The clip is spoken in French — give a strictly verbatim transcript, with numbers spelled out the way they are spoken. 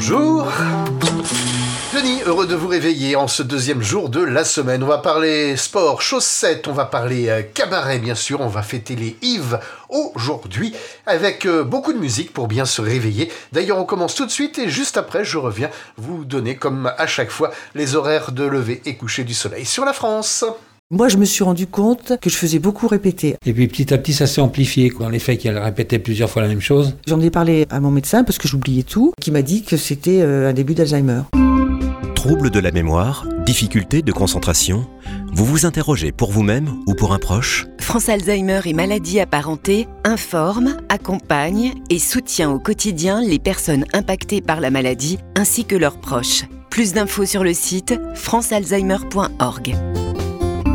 Bonjour Denis, heureux de vous réveiller en ce deuxième jour de la semaine. On va parler sport, chaussettes, on va parler euh, cabaret bien sûr, on va fêter les Yves aujourd'hui avec euh, beaucoup de musique pour bien se réveiller. D'ailleurs on commence tout de suite et juste après je reviens vous donner comme à chaque fois les horaires de lever et coucher du soleil sur la France. Moi, je me suis rendu compte que je faisais beaucoup répéter. Et puis petit à petit, ça s'est amplifié, quoi. Dans les faits qu'elle répétait plusieurs fois la même chose. J'en ai parlé à mon médecin parce que j'oubliais tout, qui m'a dit que c'était euh, un début d'Alzheimer. Troubles de la mémoire, difficultés de concentration, vous vous interrogez pour vous-même ou pour un proche ? France Alzheimer et maladies apparentées informe, accompagne et soutient au quotidien les personnes impactées par la maladie ainsi que leurs proches. Plus d'infos sur le site france alzheimer point org.